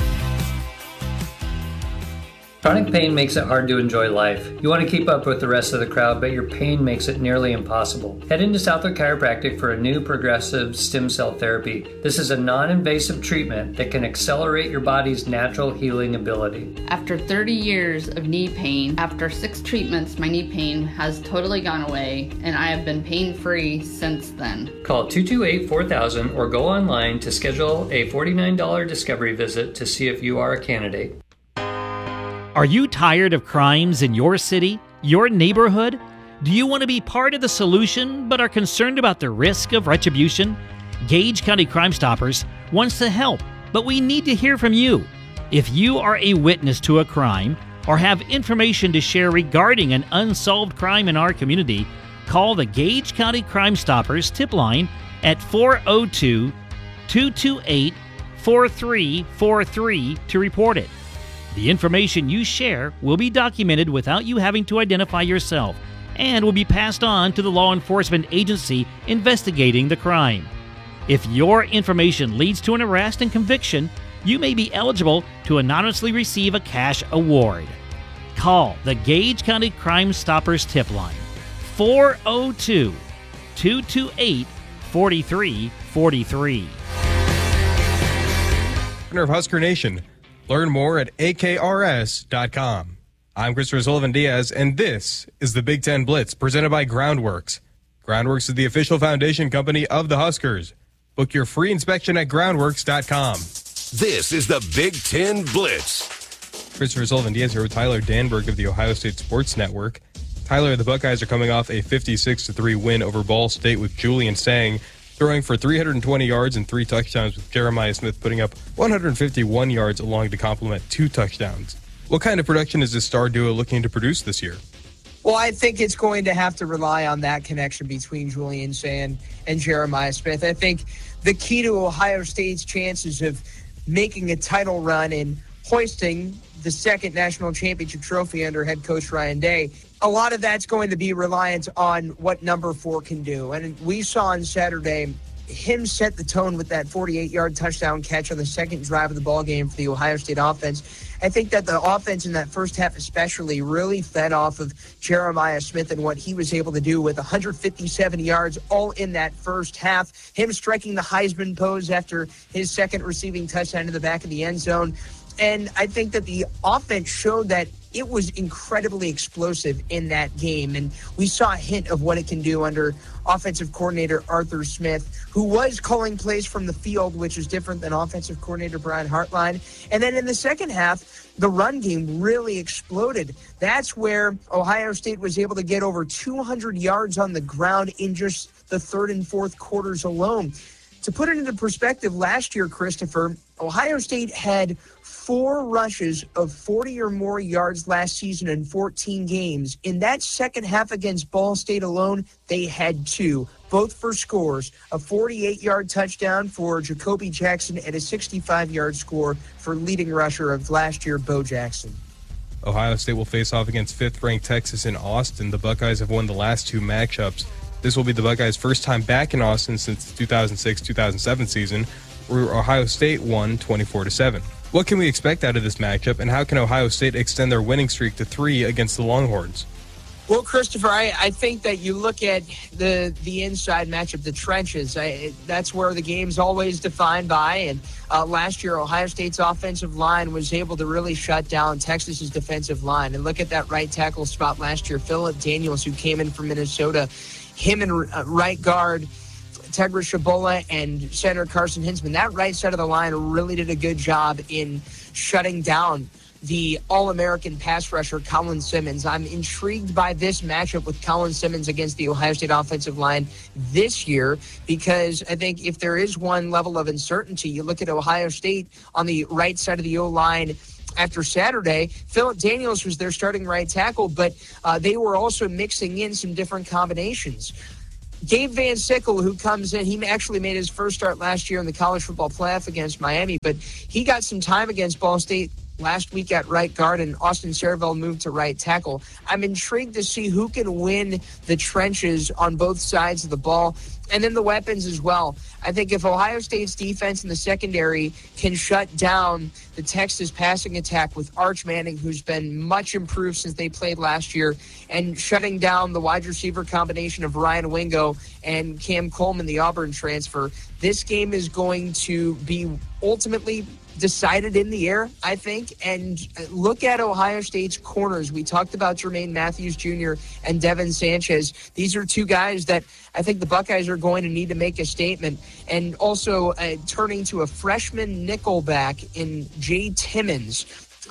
[SPEAKER 9] Chronic pain makes it hard to enjoy life. You want to keep up with the rest of the crowd, but your pain makes it nearly impossible. Head into Southwood Chiropractic for a new progressive stem cell therapy. This is a non-invasive treatment that can accelerate your body's natural healing ability.
[SPEAKER 10] After 30 years of knee pain, after 6 treatments, my knee pain has totally gone away, and I have been pain-free since then.
[SPEAKER 9] Call 228-4000 or go online to schedule a $49 discovery visit to see if you are a candidate.
[SPEAKER 11] Are you tired of crimes in your city, your neighborhood? Do you want to be part of the solution but are concerned about the risk of retribution? Gage County Crime Stoppers wants to help, but we need to hear from you. If you are a witness to a crime or have information to share regarding an unsolved crime in our community, call the Gage County Crime Stoppers tip line at 402-228-4343 to report it. The information you share will be documented without you having to identify yourself and will be passed on to the law enforcement agency investigating the crime. If your information leads to an arrest and conviction, you may be eligible to anonymously receive a cash award. Call the Gage County Crime Stoppers tip line, 402-228-4343.
[SPEAKER 12] Partner of Husker Nation. Learn more at akrs.com. I'm Christopher Sullivan-Diaz, and this is the Big Ten Blitz presented by Groundworks. Groundworks is the official foundation company of the Huskers. Book your free inspection at groundworks.com.
[SPEAKER 7] This is the Big Ten Blitz.
[SPEAKER 12] Christopher Sullivan-Diaz here with Tyler Danberg of the Ohio State Sports Network. Tyler, the Buckeyes are coming off a 56-3 win over Ball State with Julian Sang throwing for 320 yards and 3 touchdowns, with Jeremiah Smith putting up 151 yards along to complement 2 touchdowns. What kind of production is this star duo looking to produce this year?
[SPEAKER 13] Well, I think it's going to have to rely on that connection between Julian Sang and Jeremiah Smith. I think the key to Ohio State's chances of making a title run and hoisting the 2nd national championship trophy under head coach Ryan Day, a lot of that's going to be reliant on what number 4 can do. And we saw on Saturday him set the tone with that 48-yard touchdown catch on the 2nd drive of the ball game for the Ohio State offense. I think that the offense in that first half especially really fed off of Jeremiah Smith and what he was able to do with 157 yards all in that first half. Him striking the Heisman pose after his 2nd receiving touchdown in the back of the end zone. And I think that the offense showed that it was incredibly explosive in that game. And we saw a hint of what it can do under offensive coordinator Arthur Smith, who was calling plays from the field, which is different than offensive coordinator Brian Hartline. And then in the second half, the run game really exploded. That's where Ohio State was able to get over 200 yards on the ground in just the 3rd and 4th quarters alone. To put it into perspective, last year, Christopher, Ohio State had 4 rushes of 40 or more yards last season in 14 games. In that second half against Ball State alone, they had 2, both for scores. A 48-yard touchdown for Jacoby Jackson and a 65-yard score for leading rusher of last year, Bo Jackson.
[SPEAKER 12] Ohio State will face off against 5th-ranked Texas in Austin. The Buckeyes have won the last 2 matchups. This will be the Buckeyes' first time back in Austin since the 2006-2007 season, where Ohio State won 24-7. What can we expect out of this matchup, and how can Ohio State extend their winning streak to 3 against the Longhorns?
[SPEAKER 13] Well, Christopher, I think that you look at the inside matchup, the trenches. That's where the game's always defined by. And last year, Ohio State's offensive line was able to really shut down Texas's defensive line. And look at that right tackle spot last year. Phillip Daniels, who came in from Minnesota, him and right guard Tegra Shabola and center Carson Hinsman. That right side of the line really did a good job in shutting down the All-American pass rusher, Colin Simmons. I'm intrigued by this matchup with Colin Simmons against the Ohio State offensive line this year, because I think if there is one level of uncertainty, you look at Ohio State on the right side of the O-line after Saturday. Philip Daniels was their starting right tackle, but they were also mixing in some different combinations. Gabe Van Sickle, who comes in, he actually made his first start last year in the college football playoff against Miami, but he got some time against Ball State last week at right guard, and Austin Cervell moved to right tackle. I'm intrigued to see who can win the trenches on both sides of the ball, and then the weapons as well. I think if Ohio State's defense in the secondary can shut down the Texas passing attack with Arch Manning, who's been much improved since they played last year, and shutting down the wide receiver combination of Ryan Wingo and Cam Coleman, the Auburn transfer, this game is going to be ultimately decided in the air, I think. And look at Ohio State's corners. We talked about Jermaine Matthews Jr. and Devin Sanchez. These are two guys that I think the Buckeyes are going to need to make a statement. And also turning to a freshman nickelback in Jay Timmons.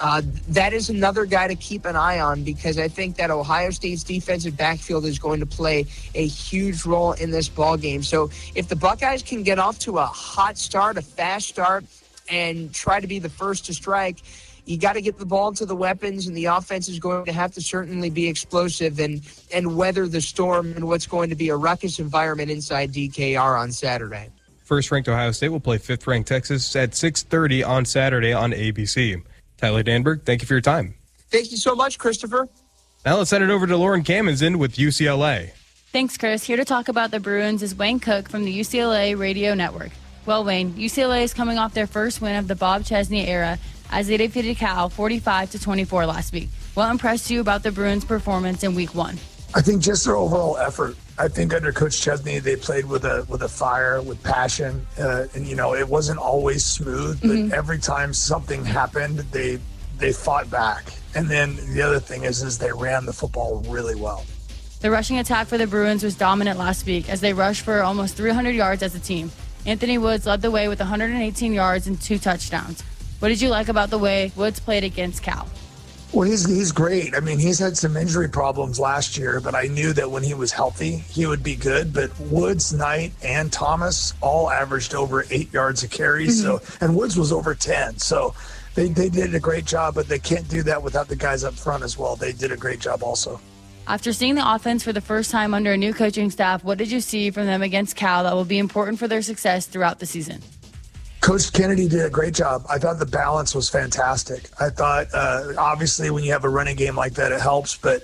[SPEAKER 13] That is another guy to keep an eye on, because I think that Ohio State's defensive backfield is going to play a huge role in this ball game. So if the Buckeyes can get off to a hot start, a fast start, and try to be the first to strike, you got to get the ball to the weapons, and the offense is going to have to certainly be explosive and weather the storm and what's going to be a ruckus environment inside DKR on Saturday.
[SPEAKER 12] First-ranked Ohio State will play fifth-ranked Texas at 6:30 on Saturday on ABC. Tyler Danberg, thank you for your time.
[SPEAKER 13] Thank you so much, Christopher.
[SPEAKER 12] Now let's send it over to Lauren Kamenzen with UCLA.
[SPEAKER 2] Thanks, Chris. Here to talk about the Bruins is Wayne Cook from the UCLA Radio Network. Well, Wayne, UCLA is coming off their first win of the Bob Chesney era as they defeated Cal 45-24 last week. What impressed you about the Bruins' performance in Week 1?
[SPEAKER 14] I think just their overall effort. I think under Coach Chesney, they played with a fire, with passion, and it wasn't always smooth. But every time something happened, they fought back. And then the other thing is they ran the football really well.
[SPEAKER 2] The rushing attack for the Bruins was dominant last week as they rushed for almost 300 yards as a team. Anthony Woods led the way with 118 yards and 2 touchdowns. What did you like about the way Woods played against Cal?
[SPEAKER 14] Well, he's great. I mean, he's had some injury problems last year, but I knew that when he was healthy, he would be good. But Woods, Knight, and Thomas all averaged over 8 yards a carry. And Woods was over 10. So they did a great job, but they can't do that without the guys up front as well. They did a great job also.
[SPEAKER 2] After seeing the offense for the first time under a new coaching staff, what did you see from them against Cal that will be important for their success throughout the season?
[SPEAKER 14] Coach Kennedy did a great job. I thought the balance was fantastic. I thought, obviously, when you have a running game like that, it helps. But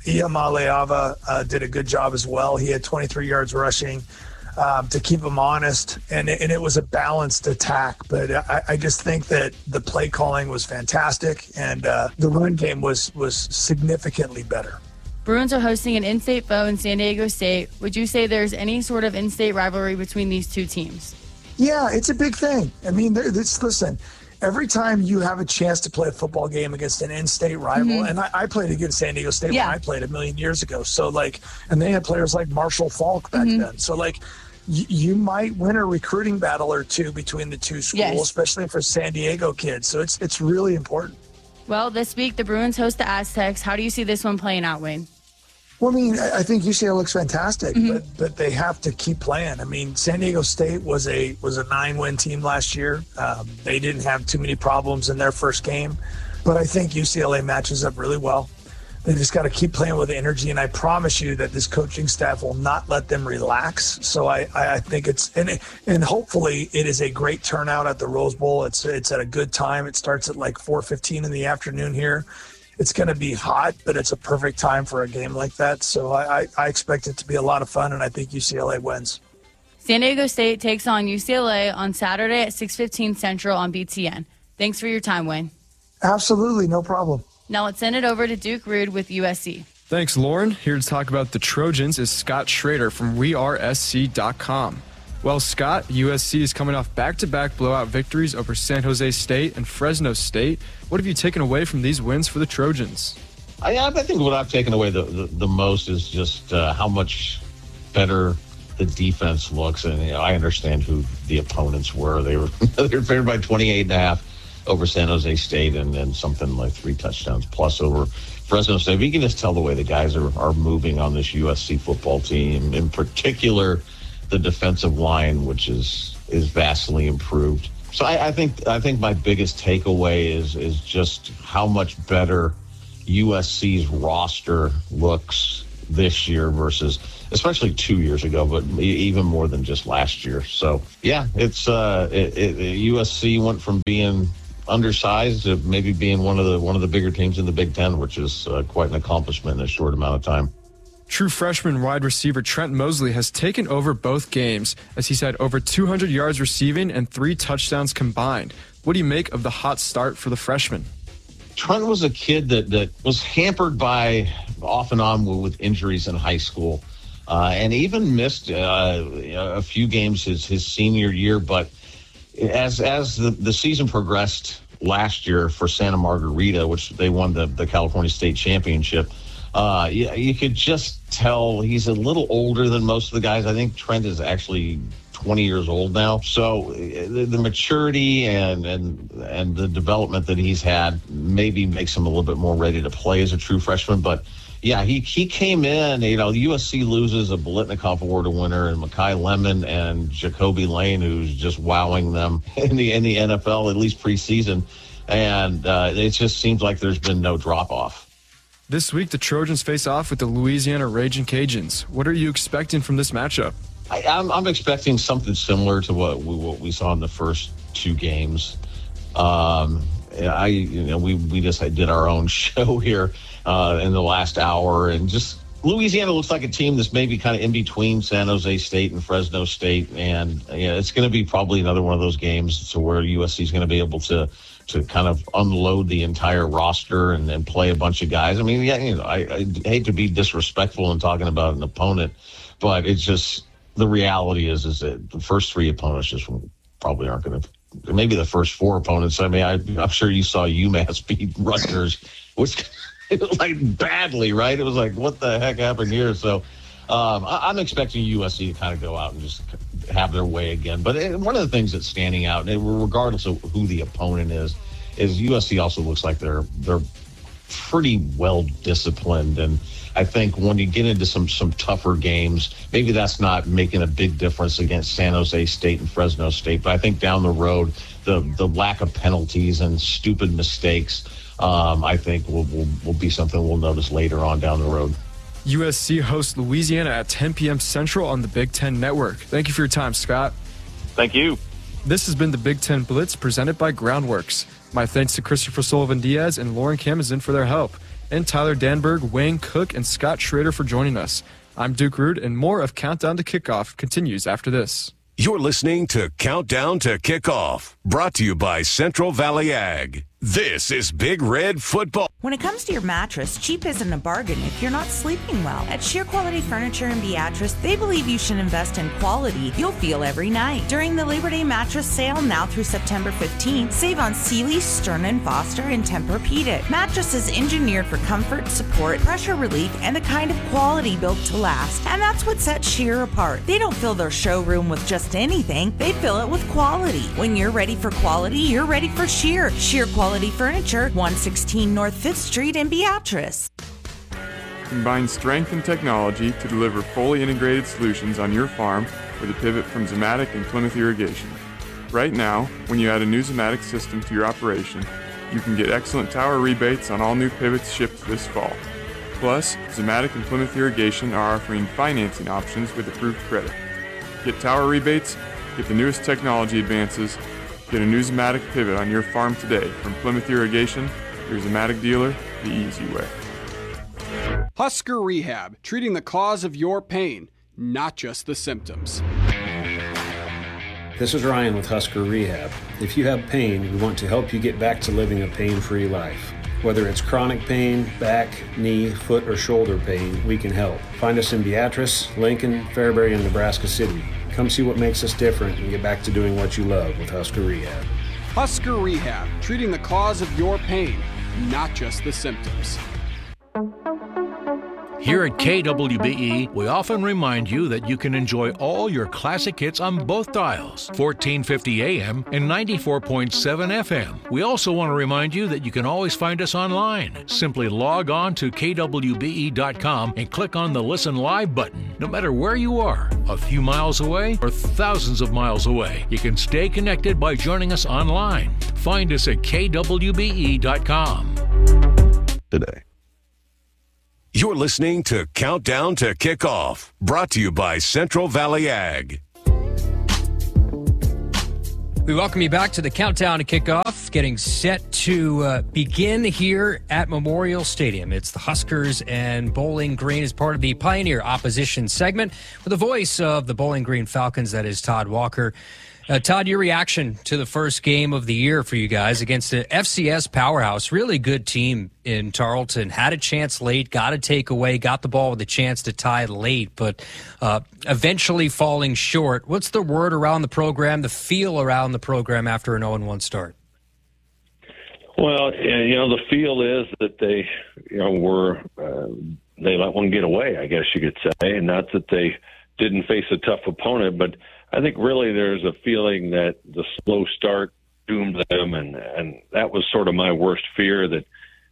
[SPEAKER 14] Iamaleava did a good job as well. He had 23 yards rushing to keep him honest. And it was a balanced attack. But I just think that the play calling was fantastic. And the run game was significantly better.
[SPEAKER 2] Bruins are hosting an in-state foe in San Diego State. Would you say there's any sort of in-state rivalry between these two teams?
[SPEAKER 14] Yeah, it's a big thing. I mean, listen, every time you have a chance to play a football game against an in-state rival, and I played against San Diego State when I played a million years ago. So, and they had players like Marshall Falk back then. So, you might win a recruiting battle or two between the two schools, especially for San Diego kids. So it's really important.
[SPEAKER 2] Well, this week the Bruins host the Aztecs. How do you see this one playing out, Wayne?
[SPEAKER 14] Well, I mean, I think UCLA looks fantastic, but they have to keep playing. I mean, San Diego State was a 9-win team last year. They didn't have too many problems in their first game, but I think UCLA matches up really well. They just got to keep playing with energy, and I promise you that this coaching staff will not let them relax. So I think and hopefully it is a great turnout at the Rose Bowl. It's at a good time. It starts at 4:15 in the afternoon here. It's going to be hot, but it's a perfect time for a game like that. So I expect it to be a lot of fun, and I think UCLA wins.
[SPEAKER 2] San Diego State takes on UCLA on Saturday at 6:15 Central on BTN. Thanks for your time, Wayne.
[SPEAKER 14] Absolutely, no problem.
[SPEAKER 2] Now let's send it over to Duke Rude with USC.
[SPEAKER 15] Thanks, Lauren. Here to talk about the Trojans is Scott Schrader from WeAreSC.com. Well, Scott, USC is coming off back-to-back blowout victories over San Jose State and Fresno State. What have you taken away from these wins for the Trojans?
[SPEAKER 16] I think what I've taken away the most is just how much better the defense looks. And I understand who the opponents were. They were favored by 28.5 over San Jose State and then something like 3 touchdowns plus over Fresno State. But you can just tell the way the guys are moving on this USC football team, in particular the defensive line, which is vastly improved. So I think my biggest takeaway is just how much better USC's roster looks this year versus especially 2 years ago, but even more than just last year. So yeah, it's USC went from being undersized to maybe being one of the bigger teams in the Big Ten, which is quite an accomplishment in a short amount of time.
[SPEAKER 15] True freshman wide receiver Trent Mosley has taken over both games as he's had over 200 yards receiving and 3 touchdowns combined. What do you make of the hot start for the freshman?
[SPEAKER 16] Trent was a kid that was hampered by off and on with injuries in high school, and even missed a few games his senior year. But as the season progressed last year for Santa Margarita, which they won the California State Championship, you could just tell he's a little older than most of the guys. I think Trent is actually 20 years old now. So the maturity and the development that he's had maybe makes him a little bit more ready to play as a true freshman. But yeah, he came in, USC loses a Biletnikoff Award winner and Makai Lemon and Jacoby Lane, who's just wowing them in the NFL, at least preseason. And it just seems like there's been no drop off.
[SPEAKER 15] This week, the Trojans face off with the Louisiana Ragin' Cajuns. What are you expecting from this matchup?
[SPEAKER 16] I'm expecting something similar to what we saw in the first 2 games. We just did our own show here in the last hour, and just Louisiana looks like a team that's maybe kind of in between San Jose State and Fresno State, and it's going to be probably another one of those games to where USC is going to be able to kind of unload the entire roster and play a bunch of guys. I mean, I hate to be disrespectful in talking about an opponent, but it's just the reality is that the first 3 opponents just probably aren't going to. Maybe the first 4 opponents. I mean, I'm sure you saw UMass beat Rutgers, which it was like badly, right? It was like, what the heck happened here? So I'm expecting USC to kind of go out and just have their way again. But one of the things that's standing out, regardless of who the opponent is USC also looks like they're pretty well disciplined. And I think when you get into some tougher games, maybe that's not making a big difference against San Jose State and Fresno State. But I think down the road, the lack of penalties and stupid mistakes, I think will be something we'll notice later on down the road.
[SPEAKER 15] USC hosts Louisiana at 10 p.m. Central on the Big Ten Network. Thank you for your time, Scott.
[SPEAKER 16] Thank you.
[SPEAKER 15] This has been the Big Ten Blitz presented by Groundworks. My thanks to Christopher Sullivan-Diaz and Lauren Kamazin for their help, and Tyler Danberg, Wayne Cook, and Scott Schrader for joining us. I'm Duke Root, and more of Countdown to Kickoff continues after this.
[SPEAKER 7] You're listening to Countdown to Kickoff, brought to you by Central Valley Ag. This is Big Red Football.
[SPEAKER 17] When it comes to your mattress, cheap isn't a bargain if you're not sleeping well. At Sheer Quality Furniture in Beatrice, they believe you should invest in quality you'll feel every night. During the Labor Day mattress sale now through September 15th, save on Sealy, Stearn & Foster, and Tempur-Pedic. Mattresses engineered for comfort, support, pressure relief, and the kind of quality built to last. And that's what sets Sheer apart. They don't fill their showroom with just anything, they fill it with quality. When you're ready for quality, you're ready for Sheer. Sheer Quality Furniture, 116 North 5th Street in Beatrice.
[SPEAKER 18] Combine strength and technology to deliver fully integrated solutions on your farm with a pivot from Zimmatic and Plymouth Irrigation. Right now, when you add a new Zimmatic system to your operation, you can get excellent tower rebates on all new pivots shipped this fall. Plus, Zimmatic and Plymouth Irrigation are offering financing options with approved credit. Get tower rebates, get the newest technology advances, get a new Zimmatic pivot on your farm today from Plymouth Irrigation, your Zimmatic dealer, the easy way.
[SPEAKER 19] Husker Rehab, treating the cause of your pain, not just the symptoms.
[SPEAKER 27] This is Ryan with Husker Rehab. If you have pain, we want to help you get back to living a pain-free life. Whether it's chronic pain, back, knee, foot, or shoulder pain, we can help. Find us in Beatrice, Lincoln, Fairbury, and Nebraska City. Come see what makes us different and get back to doing what you love with Husker Rehab.
[SPEAKER 19] Husker Rehab, treating the cause of your pain, not just the symptoms.
[SPEAKER 20] Here at KWBE, we often remind you that you can enjoy all your classic hits on both dials, 1450 AM and 94.7 FM. We also want to remind you that you can always find us online. Simply log on to kwbe.com and click on the Listen Live button. No matter where you are, a few miles away or thousands of miles away, you can stay connected by joining us online. Find us at kwbe.com.
[SPEAKER 7] Today. You're listening to Countdown to Kickoff, brought to you by Central Valley Ag.
[SPEAKER 5] We welcome you back to the Countdown to Kickoff, getting set to begin here at Memorial Stadium. It's the Huskers and Bowling Green as part of the Pioneer Opposition segment with the voice of the Bowling Green Falcons, that is Todd Walker. Todd, your reaction to the first game of the year for you guys against the FCS powerhouse, really good team in Tarleton, had a chance late, got a takeaway, got the ball with a chance to tie late, but eventually falling short. What's the word around the program, the feel around the program after an 0-1 start?
[SPEAKER 21] Well, the feel is that they, they let one get away, I guess you could say, and not that they didn't face a tough opponent, but I think really there's a feeling that the slow start doomed them, and that was sort of my worst fear, that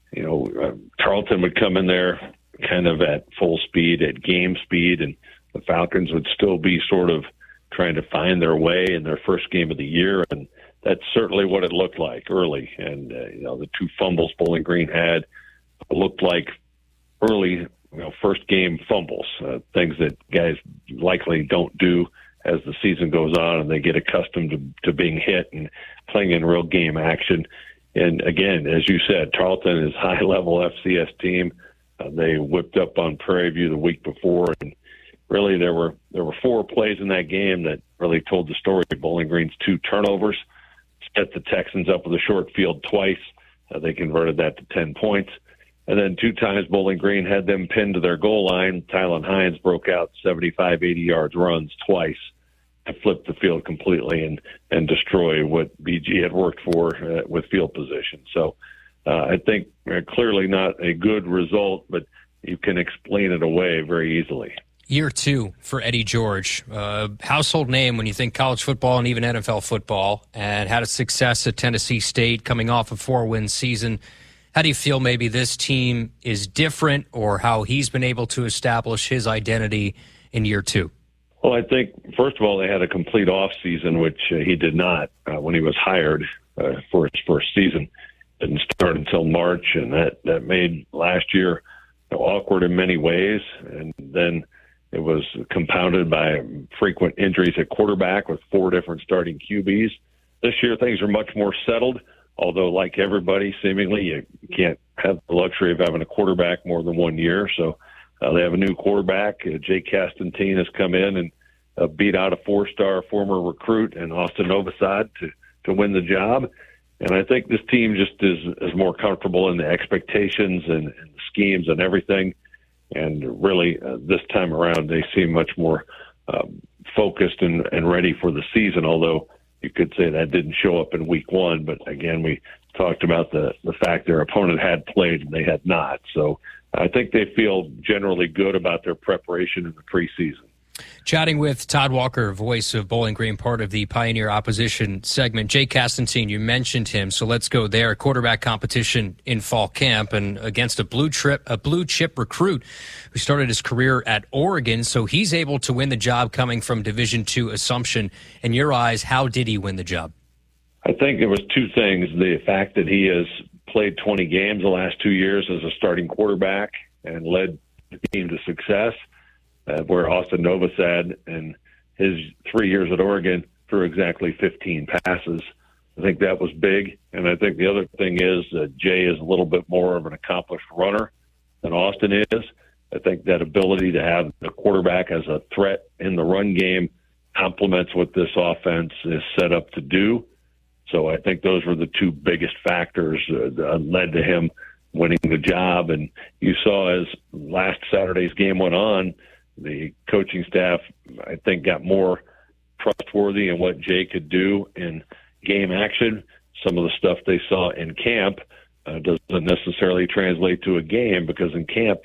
[SPEAKER 21] Tarleton would come in there kind of at full speed, at game speed, and the Falcons would still be sort of trying to find their way in their first game of the year, and that's certainly what it looked like early. And the two fumbles Bowling Green had looked like early first game fumbles, things that guys likely don't do as the season goes on and they get accustomed to being hit and playing in real game action. And again, as you said, Tarleton is high-level FCS team. They whipped up on Prairie View the week before, and really there were 4 plays in that game that really told the story. Bowling Green's 2 turnovers set the Texans up with a short field twice. They converted that to 10 points. And then 2 times Bowling Green had them pinned to their goal line. Tylen Hines broke out 75, 80 yards runs twice to flip the field completely and destroy what BG had worked for with field position. So I think clearly not a good result, but you can explain it away very easily.
[SPEAKER 5] Year 2 for Eddie George, household name when you think college football and even NFL football, and had a success at Tennessee State coming off a 4-win season. How do you feel maybe this team is different, or how he's been able to establish his identity in year 2?
[SPEAKER 21] Well, I think, first of all, they had a complete off season, which he did not when he was hired for his first season. Didn't start until March, and that made last year awkward in many ways. And then it was compounded by frequent injuries at quarterback with 4 different starting QBs. This year, things are much more settled. Although, like everybody, seemingly, you can't have the luxury of having a quarterback more than 1 year. So they have a new quarterback. Jay Castantine has come in and beat out a 4-star former recruit and Austin Novosad to win the job. And I think this team just is more comfortable in the expectations and the schemes and everything. And really, this time around, they seem much more focused and ready for the season, although you could say that didn't show up in week 1, but again, we talked about the fact their opponent had played and they had not. So I think they feel generally good about their preparation in the preseason.
[SPEAKER 5] Chatting with Todd Walker, voice of Bowling Green, part of the Pioneer Opposition segment. Jay Castantine, you mentioned him, so let's go there. Quarterback competition in fall camp and against a blue chip recruit who started his career at Oregon, so he's able to win the job coming from Division II Assumption. In your eyes, how did he win the job?
[SPEAKER 21] I think there was 2 things. The fact that he has played 20 games the last 2 years as a starting quarterback and led the team to success, where Austin Novosad in his 3 years at Oregon threw exactly 15 passes. I think that was big. And I think the other thing is that Jay is a little bit more of an accomplished runner than Austin is. I think that ability to have the quarterback as a threat in the run game complements what this offense is set up to do. So I think those were the 2 biggest factors that led to him winning the job. And you saw as last Saturday's game went on, the coaching staff, I think, got more trustworthy in what Jay could do in game action. Some of the stuff they saw in camp doesn't necessarily translate to a game, because in camp,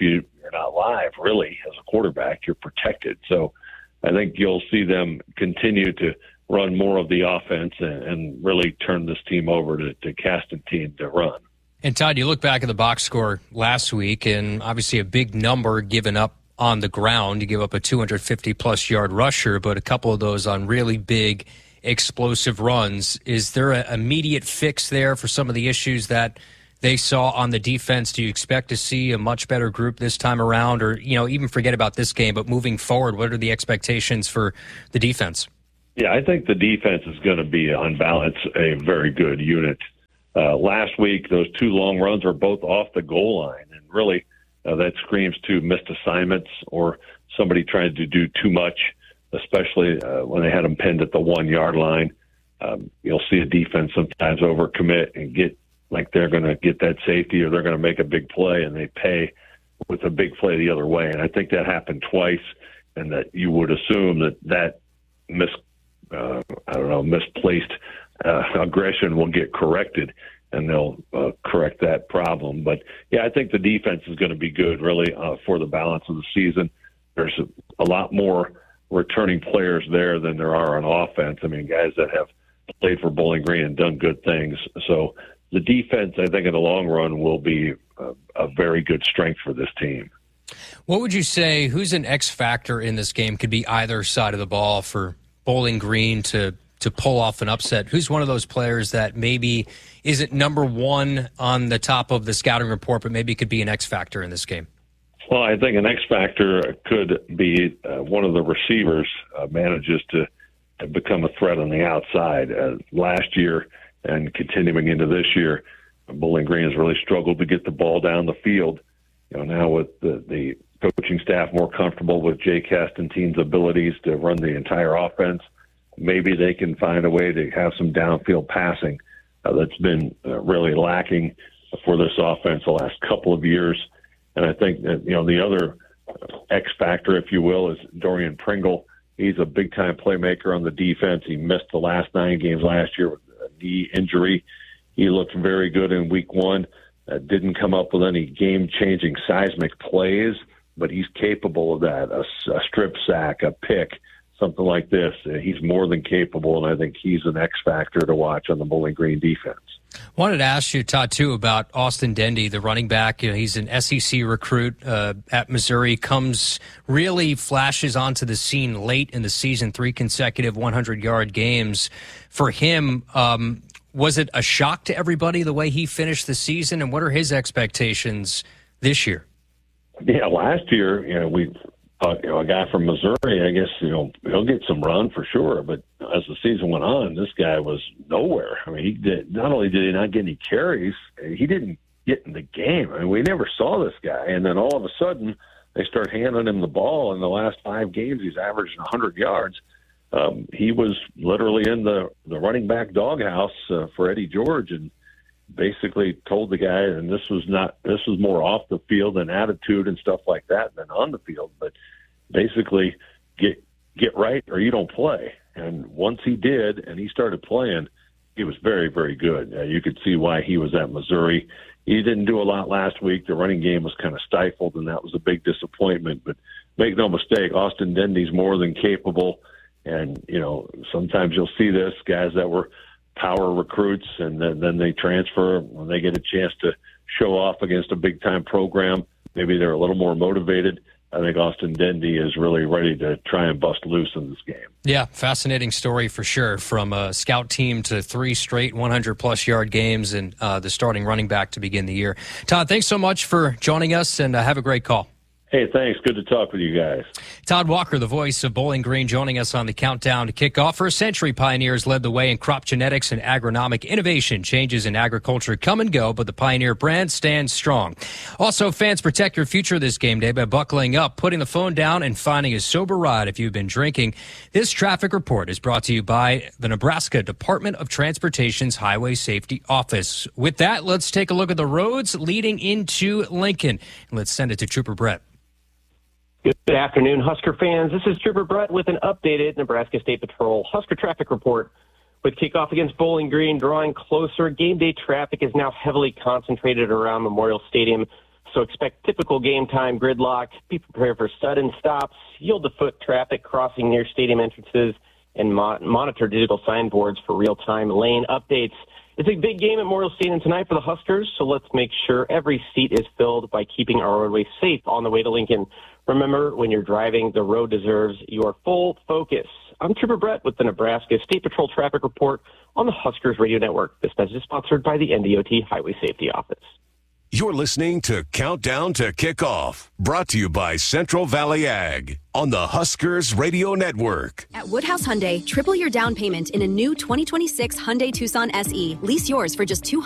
[SPEAKER 21] you're not live, really, as a quarterback. You're protected. So I think you'll see them continue to run more of the offense and really turn this team over to Castantine to run.
[SPEAKER 5] And, Todd, you look back at the box score last week, and obviously a big number given up on the ground. You give up a 250-plus yard rusher, but a couple of those on really big, explosive runs. Is there an immediate fix there for some of the issues that they saw on the defense? Do you expect to see a much better group this time around? Or, even forget about this game, but moving forward, what are the expectations for the defense?
[SPEAKER 21] Yeah, I think the defense is going to be, on balance, a very good unit. Last week, those 2 long runs are both off the goal line, and really that screams to missed assignments or somebody trying to do too much, especially when they had them pinned at the 1 yard line. You'll see a defense sometimes overcommit and get like they're going to get that safety or they're going to make a big play, and they pay with a big play the other way. And I think that happened twice, and that you would assume that misplaced aggression will get corrected, and they'll correct that problem. But, yeah, I think the defense is going to be good, really, for the balance of the season. There's a lot more returning players there than there are on offense. I mean, guys that have played for Bowling Green and done good things. So the defense, I think, in the long run will be a very good strength for this team.
[SPEAKER 5] What would you say, who's an X factor in this game? Could be either side of the ball for Bowling Green to pull off an upset. Who's one of those players that maybe isn't number one on the top of the scouting report, but maybe could be an X factor in this game?
[SPEAKER 21] Well, I think an X factor could be one of the receivers manages to become a threat on the outside. Last year and continuing into this year, Bowling Green has really struggled to get the ball down the field. Now with the coaching staff more comfortable with Jay Castantine's abilities to run the entire offense, maybe they can find a way to have some downfield passing that's been really lacking for this offense the last couple of years. And I think that, the other X factor, if you will, is Dorian Pringle. He's a big-time playmaker on the defense. He missed the last 9 games last year with a knee injury. He looked very good in week 1. Didn't come up with any game-changing seismic plays, but he's capable of that, a strip sack, a pick, something like this. He's more than capable, and I think he's an X factor to watch on the Bowling Green defense.
[SPEAKER 5] Wanted to ask you, Todd, too, about Austin Dendy, the running back. He's an SEC recruit at Missouri, really flashes onto the scene late in the season, 3 consecutive 100-yard games. For him, was it a shock to everybody the way he finished the season, and what are his expectations this year?
[SPEAKER 21] Yeah, last year, we thought, a guy from Missouri, I guess, he'll get some run for sure. But as the season went on, this guy was nowhere. I mean, not only did he not get any carries, he didn't get in the game. I mean, we never saw this guy. And then all of a sudden, they start handing him the ball. In the last 5 games, he's averaging 100 yards. He was literally in the running back doghouse for Eddie George, and basically told the guy, and this was more off the field and attitude and stuff like that than on the field, but basically get right or you don't play. And once he did and he started playing, he was very, very good. You could see why he was at Missouri. He didn't do a lot last week. The running game was kind of stifled, and that was a big disappointment. But make no mistake, Austin Dendy's more than capable. And, sometimes you'll see this, guys that were power recruits, and then they transfer when they get a chance to show off against a big-time program. Maybe they're a little more motivated. I think Austin Dendy is really ready to try and bust loose in this game.
[SPEAKER 5] Yeah, fascinating story for sure. From a scout team to 3 straight 100-plus yard games and the starting running back to begin the year. Todd, thanks so much for joining us, and have a great call.
[SPEAKER 21] Hey, thanks. Good to talk with you guys.
[SPEAKER 5] Todd Walker, the voice of Bowling Green, joining us on the countdown to kickoff. For a century, Pioneers led the way in crop genetics and agronomic innovation. Changes in agriculture come and go, but the Pioneer brand stands strong. Also, fans, protect your future this game day by buckling up, putting the phone down, and finding a sober ride if you've been drinking. This traffic report is brought to you by the Nebraska Department of Transportation's Highway Safety Office. With that, let's take a look at the roads leading into Lincoln. Let's send it to Trooper Brett.
[SPEAKER 1] Good afternoon, Husker fans. This is Trooper Brett with an updated Nebraska State Patrol Husker traffic report. With kickoff against Bowling Green drawing closer, game day traffic is now heavily concentrated around Memorial Stadium. so expect typical game time gridlock. Be prepared for sudden stops, yield-to-foot traffic crossing near stadium entrances, and monitor digital signboards for real-time lane updates. It's a big game at Memorial Stadium tonight for the Huskers, so let's make sure every seat is filled by keeping our roadways safe on the way to Lincoln. Remember, when you're driving, the road deserves your full focus. I'm Trooper Brett with the Nebraska State Patrol Traffic Report on the Huskers Radio Network. This message is sponsored by the NDOT Highway Safety Office.
[SPEAKER 7] You're listening to Countdown to Kickoff, brought to you by Central Valley Ag on the Huskers Radio Network.
[SPEAKER 3] At Woodhouse Hyundai, triple your down payment in a new 2026 Hyundai Tucson SE. Lease yours for just $200